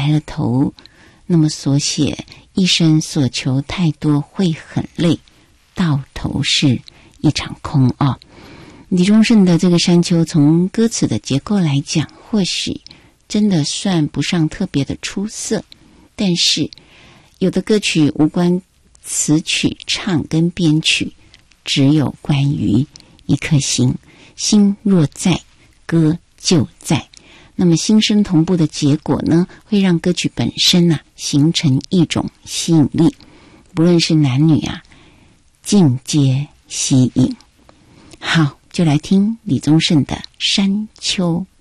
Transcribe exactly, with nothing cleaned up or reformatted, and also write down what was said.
白了头，那么所写一生所求太多会很累，到头是一场空哦。李宗盛的这个山丘从歌词的结构来讲，或许真的算不上特别的出色，但是有的歌曲无关词曲唱跟编曲，只有关于一颗心，心若在，歌就在。那么心声同步的结果呢，会让歌曲本身啊形成一种吸引力，不论是男女啊，尽皆吸引。好，就来听李宗盛的《山丘》。